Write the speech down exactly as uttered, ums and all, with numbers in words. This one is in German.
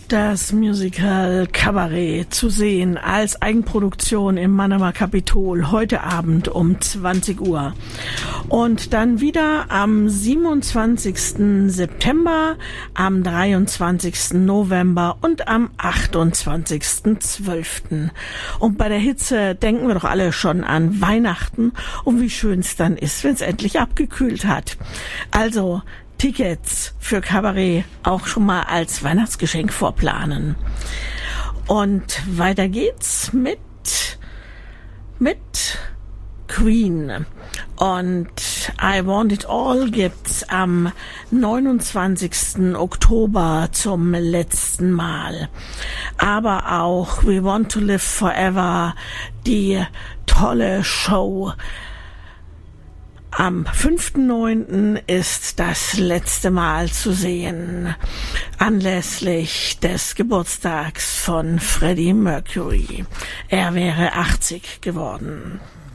Das Musical Cabaret zu sehen als Eigenproduktion im Mannheimer Kapitol heute Abend um zwanzig Uhr. Und dann wieder am siebenundzwanzigsten September, am dreiundzwanzigsten November und am achtundzwanzigsten zwölften Und bei der Hitze denken wir doch alle schon an Weihnachten und wie schön es dann ist, wenn es endlich abgekühlt hat. Also Tickets für Cabaret auch schon mal als Weihnachtsgeschenk vorplanen. Und weiter geht's mit, mit Queen. Und I Want It All gibt's am neunundzwanzigsten Oktober zum letzten Mal. Aber auch We Want to Live Forever, die tolle Show. Am fünften neunten ist das letzte Mal zu sehen, anlässlich des Geburtstags von Freddie Mercury. Er wäre achtzig geworden.